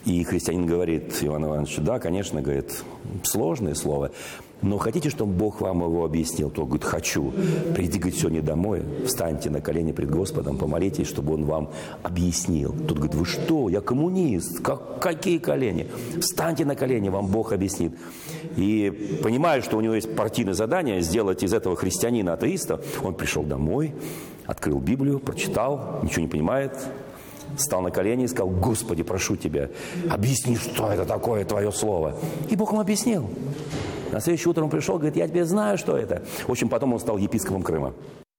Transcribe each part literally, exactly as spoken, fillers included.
И христианин говорит Иван Иванович: да, конечно, говорит, сложное слово, но хотите, чтобы Бог вам его объяснил? Тот говорит: хочу. Придите, говорит, сегодня домой, встаньте на колени пред Господом, помолитесь, чтобы Он вам объяснил. Тот говорит: вы что, я коммунист, как, какие колени? Встаньте на колени, вам Бог объяснит. И понимая, что у него есть партийное задание сделать из этого христианина атеиста, он пришел домой, открыл Библию, прочитал, ничего не понимает, встал на колени и сказал: Господи, прошу Тебя, объясни, что это такое Твое Слово. И Бог ему объяснил. На следующее утро он пришел, говорит: я теперь знаю, что это. В общем, потом он стал епископом Крыма.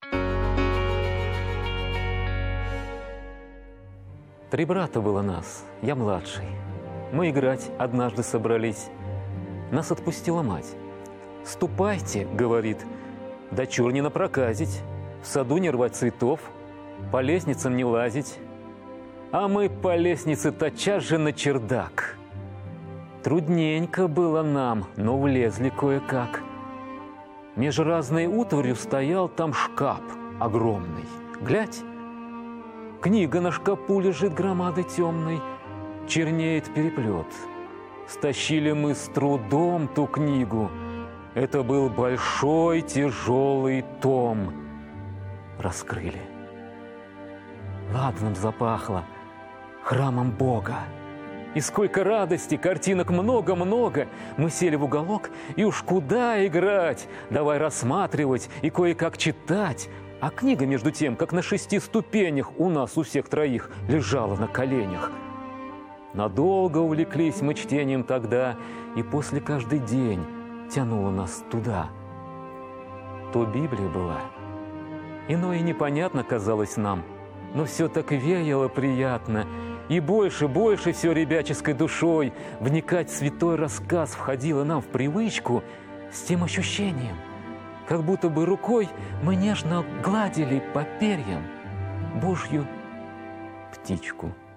Три брата было нас, я младший. Мы играть однажды собрались. Нас отпустила мать. «Ступайте, — говорит, — дочур не напроказить, в саду не рвать цветов, по лестницам не лазить». А мы по лестнице тотчас же на чердак. Трудненько было нам, но влезли кое-как. Меж разной утварью стоял там шкаф огромный. Глядь, книга на шкапу лежит громадой темной, чернеет переплет. Стащили мы с трудом ту книгу. Это был большой тяжелый том. Раскрыли. Ладаном запахло, храмом Бога. И сколько радости, картинок много-много. Мы сели в уголок, и уж куда играть? Давай рассматривать и кое-как читать. А книга, между тем, как на шести ступенях у нас, у всех троих, лежала на коленях. Надолго увлеклись мы чтением тогда, и после каждый день тянуло нас туда. То Библия была. Иное и непонятно казалось нам, но все так веяло приятно. И больше, больше все ребяческой душой вникать в святой рассказ входило нам в привычку с тем ощущением, как будто бы рукой мы нежно гладили по перьям Божью птичку.